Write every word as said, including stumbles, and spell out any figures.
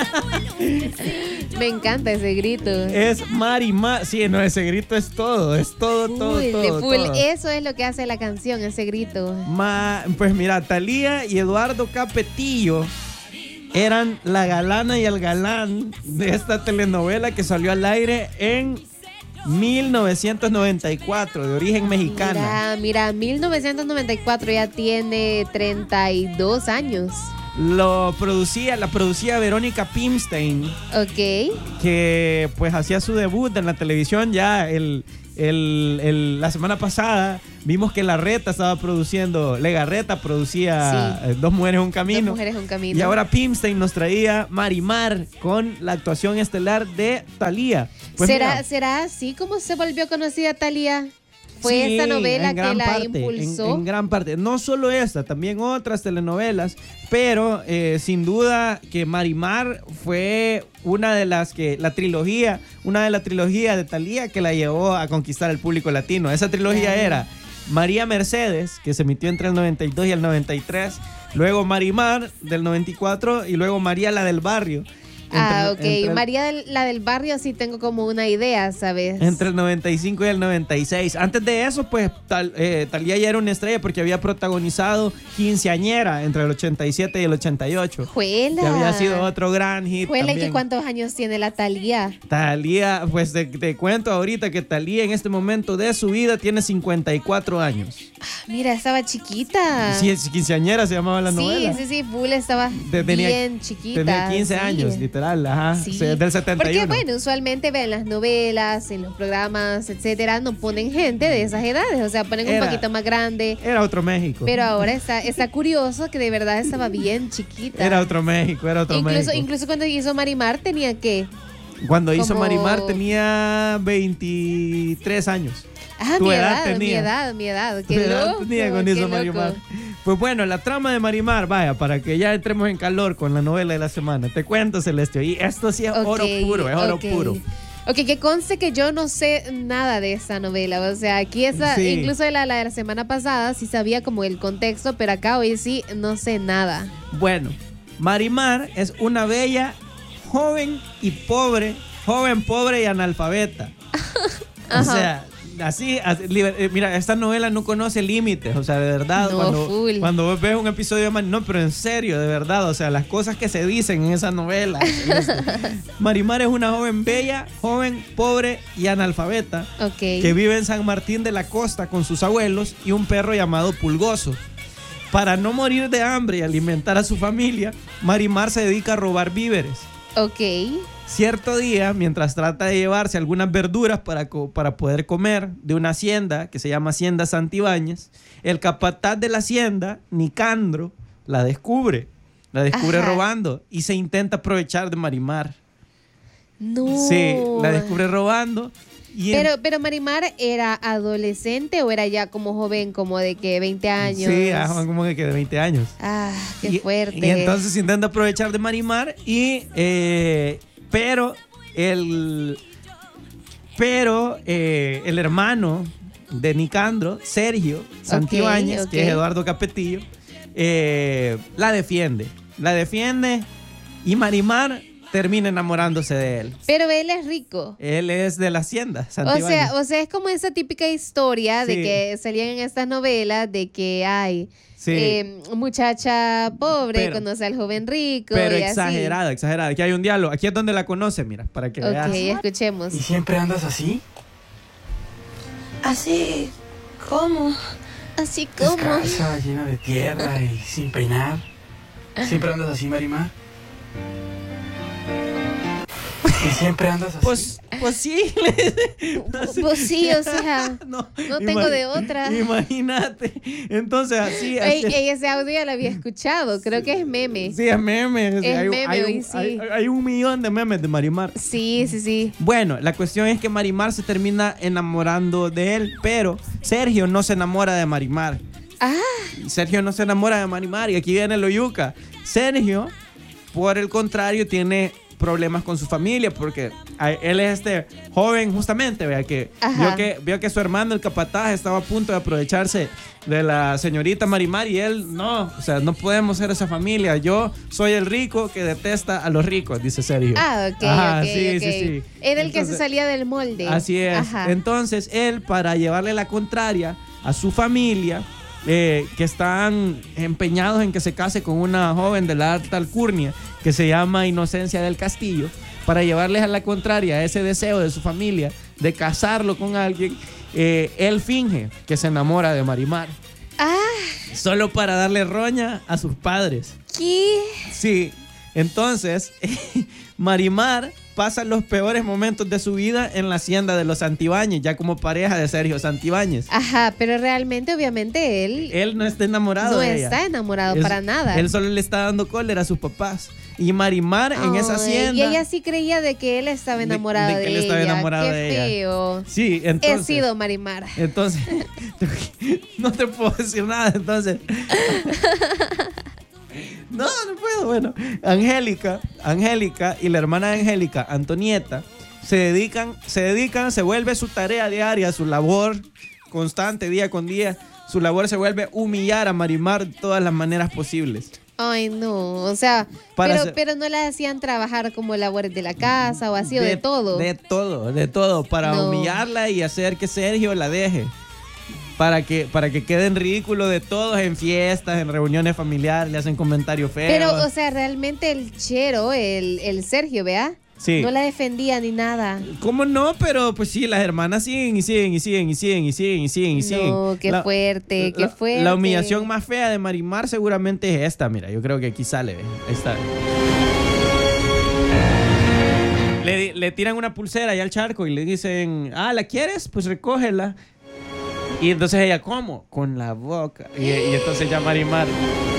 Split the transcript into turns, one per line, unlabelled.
Me encanta ese grito.
Es Marimar. Sí, no, ese grito es todo. Es todo,
Full,
todo,
de
todo,
full.
todo.
Eso es lo que hace la canción, ese grito.
Ma, pues mira, Thalía y Eduardo Capetillo eran la galana y el galán de esta telenovela que salió al aire en mil novecientos noventa y cuatro, de origen mexicana.
Mira, mira, mil novecientos noventa y cuatro ya tiene treinta y dos años.
Lo producía, la producía Verónica Pimstein,
Ok.
que pues hacía su debut en la televisión ya el, el, el- la semana pasada. Vimos que Larreta estaba produciendo, Legarreta producía
Sí.
eh, Dos Mujeres Un
Dos
Camino.
mujeres, un camino.
Y ahora Pimstein nos traía Marimar con la actuación estelar de Thalía. Pues
¿Será,
mira,
¿Será así como se volvió conocida Thalía? ¿Fue
sí,
esa novela
en
que
gran
la
parte,
impulsó?
En, en gran parte. No solo esta, también otras telenovelas, pero eh, sin duda que Marimar fue una de las que, la trilogía, una de la trilogía de Thalía que la llevó a conquistar al público latino. Esa trilogía
Claro.
era María Mercedes, que se emitió entre el noventa y dos y el noventa y tres, luego Marimar del noventa y cuatro y luego María la del Barrio.
Ah, ok.
Entre- entre el-
María, del- la del barrio, sí tengo como una idea, ¿sabes?
Entre el noventa y cinco y el noventa y seis. Antes de eso, pues, tal, eh, Thalía ya era una estrella porque había protagonizado Quinceañera entre el ochenta y siete y el ochenta y ocho.
Juela.
Que había sido otro gran hit
Juela, ¿y
también.
que cuántos años tiene la Thalía?
Thalía, pues te, te cuento ahorita que Thalía en este momento de su vida tiene cincuenta y cuatro años.
Mira, estaba chiquita.
Sí, es Quinceañera se llamaba la
sí,
novela.
sí, sí, Full estaba
De- tenía-
bien chiquita.
Tenía quince
sí.
años, literal, ajá.
Sí.
O sea, del setenta y uno.
Porque bueno, usualmente ven las novelas, en los programas, etcétera, no ponen gente de esas edades, o sea, ponen
Era-
un poquito más grande.
Era otro México.
Pero ahora está, está curioso que de verdad estaba bien chiquita.
Era otro México, era otro
incluso,
México.
incluso cuando hizo Marimar tenía que.
Cuando hizo
como-
Marimar tenía veintitrés años.
Ah,
Tu
mi
edad
edad, mi
tenía.
edad, mi edad.
Tu
Qué
edad
loco.
tenía cuando
qué
hizo
loco.
Marimar. Pues bueno, la trama de Marimar, vaya, para que ya entremos en calor con la novela de la semana. Te cuento, Celeste. Y esto sí es
Ok,
oro puro, es oro
ok.
puro.
Ok, que conste que yo no sé nada de esa novela. O sea, aquí esa,
Sí.
incluso de la, la de la semana pasada, sí sabía como el contexto, pero acá hoy sí no sé nada.
Bueno, Marimar es una bella, joven y pobre, joven, pobre y analfabeta. O
Ajá.
sea, así, así, liber- eh, mira, esta novela no conoce límites, o sea, de verdad,
No,
cuando,
full.
cuando vos ves un episodio de Marimar, no, pero en serio, de verdad, o sea, las cosas que se dicen en esa novela. Celeste. Marimar es una joven bella, joven, pobre y analfabeta
Ok.
que vive en San Martín de la Costa con sus abuelos y un perro llamado Pulgoso. Para no morir de hambre y alimentar a su familia, Marimar se dedica a robar víveres.
Ok.
Cierto día, mientras trata de llevarse algunas verduras para, co- para poder comer de una hacienda que se llama Hacienda Santibáñez, el capataz de la hacienda, Nicandro, la descubre. La descubre
Ajá.
robando y se intenta aprovechar de Marimar.
No.
Sí, la descubre robando. Y en-
Pero, pero Marimar era adolescente o era ya como joven, como de que veinte años.
Sí, ajá, como que de veinte años.
Ah, qué
Y-
fuerte.
Y entonces se intenta aprovechar de Marimar y eh, pero el pero eh, el hermano de Nicandro, Sergio Santibáñez,
ok.
que es Eduardo Capetillo, eh, la defiende. La defiende y Marimar termina enamorándose de él.
Pero él es rico.
Él es de la hacienda,
O
Santibáñez.
sea, o sea, es como esa típica historia de
Sí.
que salían en estas novelas de que hay
Sí.
eh, muchacha pobre
Pero-
conoce al joven rico.
Pero
y así.
exagerada, exagerada. Aquí hay un diálogo. Aquí es donde la conoce, mira, para que veas.
Ok, escuchemos.
¿Y siempre andas así?
Así, ¿cómo?
Así como.
Descalza, llena de tierra y sin peinar. ¿Siempre andas así, Marimar? ¿Y siempre andas así?
Pues, pues sí.
Pues sí, o sea, no tengo
ima-
de otra.
Imagínate. Entonces, así.
Ey,
así-
ey, ese audio ya lo había escuchado, creo que es meme.
sí, es meme. sí,
Es
hay, un-
meme,
hay
hoy
un,
sí.
hay- hay un millón de memes de Marimar.
Sí, sí, sí.
Bueno, la cuestión es que Marimar se termina enamorando de él, pero Sergio no se enamora de Marimar.
Ah,
Y Sergio no se enamora de Marimar y aquí viene lo yuca. Sergio, por el contrario, tiene problemas con su familia porque a, él es este joven justamente, vea, que vio, que vio que su hermano, el capataz, estaba a punto de aprovecharse de la señorita Marimar y él, no, o sea, no podemos ser esa familia. Yo soy el rico que detesta a los ricos, dice Sergio.
Ah, ok,
Ajá,
ok,
sí,
ok.
sí, sí.
Era el
Entonces,
que se salía del molde.
Así es.
Ajá.
Entonces, él, para llevarle la contraria a su familia, eh, que están empeñados en que se case con una joven de la alta alcurnia que se llama Inocencia del Castillo, para llevarles a la contraria a ese deseo de su familia de casarlo con alguien, eh, él finge que se enamora de Marimar.
Ah,
Solo para darle roña a sus padres.
¿qué?
Sí, entonces Marimar pasa los peores momentos de su vida en la hacienda de los Santibáñez, ya como pareja de Sergio Santibáñez.
Ajá, pero realmente, obviamente, él
Él no está enamorado
no
de ella.
está enamorado
Es-
para nada.
Él solo le está dando cólera a sus papás. Y Marimar en esa
Ay,
hacienda...
Y ella sí creía de que él estaba
De-
enamorado
de
de,
que él estaba
ella.
enamorado
Qué
de ella.
feo.
Sí, entonces...
He sido Marimar.
Entonces, no te puedo decir nada, entonces. No, no puedo. Bueno, Angélica, Angélica y la hermana de Angélica, Antonieta, se dedican, se dedican, se vuelve su tarea diaria, su labor constante, día con día. Su labor se vuelve humillar a Marimar de todas las maneras posibles.
Ay, no. O sea,
Para
pero,
hacer-
pero no la hacían trabajar como labores de la casa o así, o de todo.
De todo, de todo, para
No.
humillarla y hacer que Sergio la deje. Para que, para que quede en ridículo de todos en fiestas, en reuniones familiares, le hacen comentarios feos.
Pero, o sea, realmente el chero, el, el Sergio, ¿vea?
Sí.
No la defendía ni nada.
¿Cómo no? Pero pues sí, las hermanas siguen y siguen y siguen y siguen y siguen y siguen y siguen.
No, qué
La-
fuerte, qué
la,
fuerte.
La humillación más fea de Marimar seguramente es esta. Mira, yo creo que aquí sale. ¿ve? Ahí está. Le, le tiran una pulsera allá al charco y le dicen, ah, ¿la quieres? Pues recógela. Y entonces ella, ¿cómo? Con la boca. Y, y entonces ya Marimar